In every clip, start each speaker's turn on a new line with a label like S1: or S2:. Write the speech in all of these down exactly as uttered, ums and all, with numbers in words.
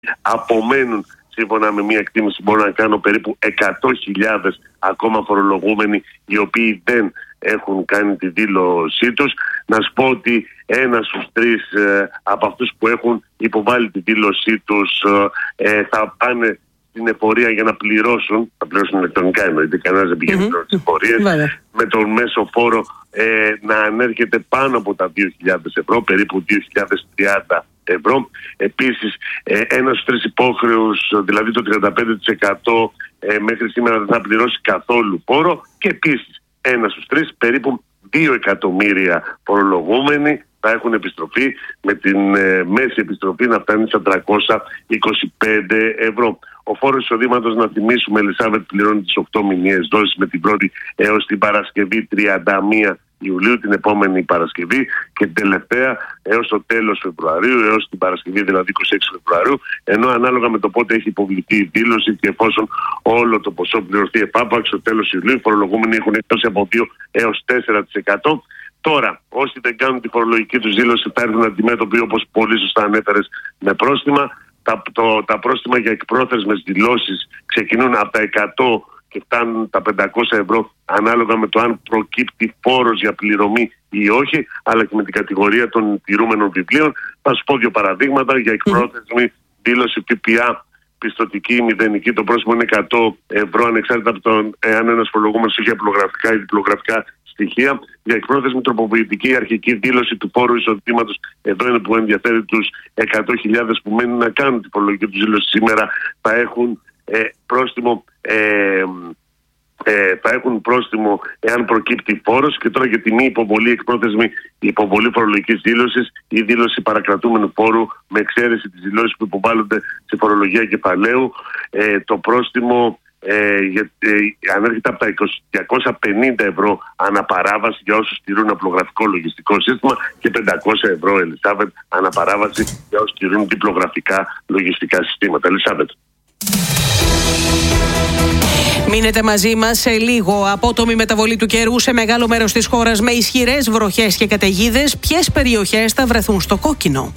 S1: απομένουν, σύμφωνα με μια εκτίμηση μπορώ να κάνω, περίπου εκατό χιλιάδες ακόμα φορολογούμενοι οι οποίοι δεν έχουν κάνει τη δήλωσή τους. Να σου πω ότι ένας στους τρεις ε, από αυτούς που έχουν υποβάλει τη δήλωσή τους ε, θα πάνε στην εφορία για να πληρώσουν, θα πληρώσουν ηλεκτρονικά εννοείται, κανένας δεν πηγαίνει mm-hmm. στις εφορίες, με τον μέσο φόρο ε, να ανέρχεται πάνω από τα δύο χιλιάδες ευρώ, περίπου δύο χιλιάδες τριάντα ευρώ. Επίσης, ε, ένας στους τρεις υπόχρεους, δηλαδή το τριάντα πέντε τοις εκατό ε, μέχρι σήμερα δεν θα πληρώσει καθόλου φόρο, και επίσης ένας στους τρεις, περίπου δύο εκατομμύρια φορολογούμενοι θα έχουν επιστροφή, με την ε, μέση επιστροφή να φτάνει στα τριακόσια είκοσι πέντε ευρώ. Ο φόρος εισοδήματος, να θυμίσουμε, Ελισάβετ, πληρώνει τις οκτώ μηνιαίες δόσεις με την πρώτη έως την Παρασκευή τριάντα μία Ιουλίου, την επόμενη Παρασκευή, και την τελευταία έως το τέλος Φεβρουαρίου, έως την Παρασκευή δηλαδή είκοσι έξι Φεβρουαρίου, ενώ ανάλογα με το πότε έχει υποβληθεί η δήλωση και εφόσον όλο το ποσό πληρωθεί επάπαξ στο τέλος Ιουλίου, οι φορολογούμενοι έχουν έκπτωση από δύο έως τέσσερα τοις εκατό. Τώρα, όσοι δεν κάνουν τη φορολογική τους δήλωση θα έρθουν αντιμέτωποι, όπως πολύ σωστά ανέφερες, με πρόστιμα. Τα, το, τα πρόστιμα για εκπρόθεσμες δηλώσεις ξεκινούν από τα εκατό και φτάνουν τα πεντακόσια ευρώ, ανάλογα με το αν προκύπτει φόρος για πληρωμή ή όχι, αλλά και με την κατηγορία των τηρούμενων βιβλίων. Θα σου πω δύο παραδείγματα. Για εκπρόθεσμη δήλωση ΦΠΑ πιστωτική μηδενική, το πρόστιμο είναι εκατό ευρώ, ανεξάρτητα από τον εάν ένας φορολογούμενος έχει απλογραφικά ή διπλογραφικά στοιχεία. Για εκπρόθεσμη τροποποιητική αρχική δήλωση του φόρου εισοδήματος, εδώ είναι που ενδιαφέρει τους εκατό χιλιάδες που μένουν να κάνουν τη φορολογική τους δήλωση σήμερα, θα έχουν ε, πρόστιμο ε, ε, θα έχουν πρόστιμο εάν προκύπτει φόρος. Και τώρα για τη μη υποβολή εκπρόθεσμη υποβολή φορολογικής δήλωσης ή δήλωση παρακρατούμενου φόρου, με εξαίρεση τις δηλώσεις που υποβάλλονται στη φορολογία κεφαλαίου, ε, το πρόστιμο Ε, για, ε, ανέρχεται από τα διακόσια πενήντα ευρώ αναπαράβαση για όσους τηρούν απλογραφικό λογιστικό σύστημα και πεντακόσια ευρώ, Ελισάβετ, αναπαράβαση για όσους τηρούν διπλογραφικά λογιστικά συστήματα. Ελισάβετ.
S2: Μείνετε μαζί μας. Σε λίγο, απότομη μεταβολή του καιρού σε μεγάλο μέρος της χώρας με ισχυρές βροχές και καταιγίδες. Ποιες περιοχές θα βρεθούν στο κόκκινο?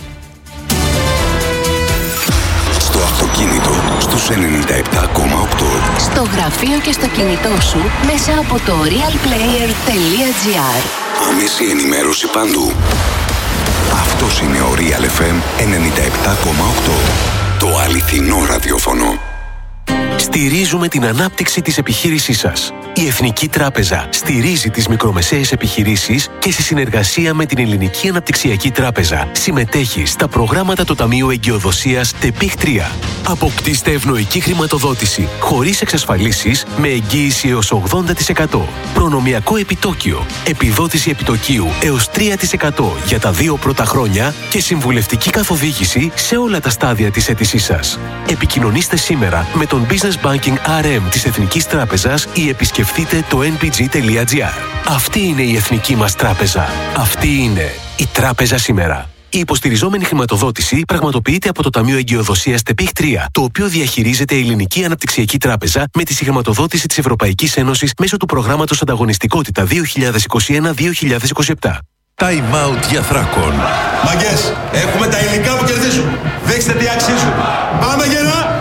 S3: Στο αυτοκίνητο στους ενενήντα επτά κόμμα οκτώ.
S4: Στο γραφείο και στο κινητό σου μέσα από το real player τελεία gr.
S3: Άμεση ενημέρωση παντού. Αυτός είναι ο Real εφ εμ ενενήντα επτά κόμμα οκτώ. Το αληθινό ραδιόφωνο.
S5: Στηρίζουμε την ανάπτυξη της επιχείρησής σας. Η Εθνική Τράπεζα στηρίζει τις μικρομεσαίες επιχειρήσεις και σε συνεργασία με την Ελληνική Αναπτυξιακή Τράπεζα συμμετέχει στα προγράμματα του Ταμείου Εγκυοδοσίας ΤΕΠΙΧ τρία. Αποκτήστε ευνοϊκή χρηματοδότηση χωρίς εξασφαλίσεις με εγγύηση έως ογδόντα τοις εκατό. Προνομιακό επιτόκιο, επιδότηση επιτοκίου έως τρία τοις εκατό για τα δύο πρώτα χρόνια και συμβουλευτική καθοδήγηση σε όλα τα στάδια της αίτησής σας. Επικοινωνήστε σήμερα με τον Business Banking αρ εμ της Εθνικής Τράπεζας ή επισκεφτείτε το εν πι τζι τελεία τζι άρ. Αυτή είναι η εθνική μας τράπεζα. Αυτή είναι η τράπεζα σήμερα. Η υποστηριζόμενη χρηματοδότηση πραγματοποιείται από το Ταμείο Εγκυοδοσίας ΤΕΠΙΧ τρία, το οποίο διαχειρίζεται η Ελληνική Αναπτυξιακή Τράπεζα με τη συγχρηματοδότηση της Ευρωπαϊκής Ένωσης μέσω του προγράμματος Ανταγωνιστικότητα δύο χιλιάδες είκοσι ένα με δύο χιλιάδες είκοσι επτά.
S6: Time out για Θράκον.
S7: Μαγκές, έχουμε τα υλικά που κερδίζουν. Δείξτε τι αξίζουν. Πάμε γερά!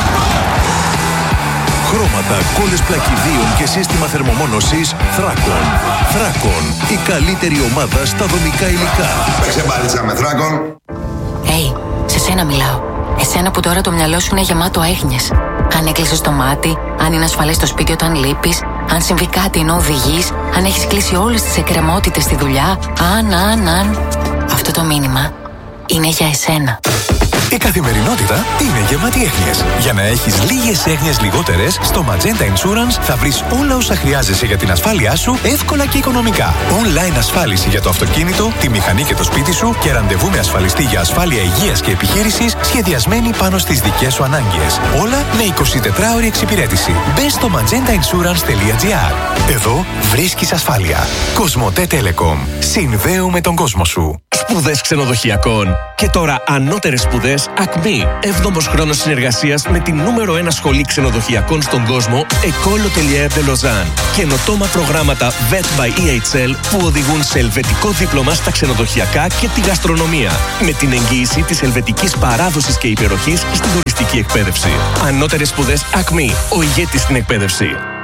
S6: Χρώματα, κόλλες πλακιδίων και σύστημα θερμομόνωσης Θράκον. Θράκον, η καλύτερη ομάδα στα δομικά υλικά.
S7: Παίξε μπάλιτσα με Θράκον.
S4: Hey, σε σένα μιλάω. Εσένα που τώρα το μυαλό σου είναι γεμάτο έγνοιες. Αν έκλεισες το μάτι, αν είναι ασφαλές το σπίτι όταν λείπεις, αν συμβεί κάτι ενώ οδηγείς, αν έχεις κλείσει όλες τις εκκρεμότητες στη δουλειά, αν, αν, αν. Αυτό το μήνυμα είναι για εσένα.
S8: Η καθημερινότητα είναι γεμάτη έγνοιες. Για να έχεις λίγες έγνοιες λιγότερες, στο Magenta Insurance θα βρεις όλα όσα χρειάζεσαι για την ασφάλειά σου εύκολα και οικονομικά. Online ασφάλιση για το αυτοκίνητο, τη μηχανή και το σπίτι σου και ραντεβού με ασφαλιστή για ασφάλεια υγείας και επιχείρησης σχεδιασμένη πάνω στις δικές σου ανάγκες. Όλα με εικοσιτετράωρη εξυπηρέτηση. Μπες στο magenta insurance τελεία gr. Εδώ βρίσκεις ασφάλεια. Κοσμοτέ Telecom. Συνδέουμε τον κόσμο σου.
S9: Σπουδές ξενοδοχειακών. Και τώρα ανώτερες σπουδές σπουδές Ακμή. έβδομος χρόνος συνεργασίας με την νούμερο ένα σχολή ξενοδοχειακών στον κόσμο, École Hôtelière de Lausanne. Καινοτόμα προγράμματα Vet by ι έιτς ελ που οδηγούν σε ελβετικό δίπλωμα στα ξενοδοχειακά και τη γαστρονομία. Με την εγγύηση της ελβετικής παράδοσης και υπεροχής στην τουριστική εκπαίδευση. Ανώτερες σπουδές Ακμή. Ο ηγέτης στην εκπαίδευση.